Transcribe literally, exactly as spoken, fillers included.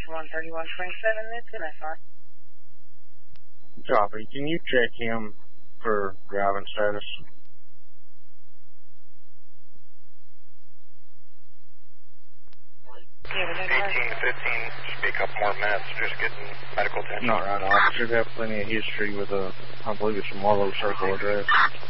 one thirty-one twenty-seven, it's an S R. Copy. Can you check him for driving status? eighteen fifteen, should be a couple more minutes, just getting medical attention. Not right off. Should have plenty of history with a, I believe it's a Marlowe Circle address.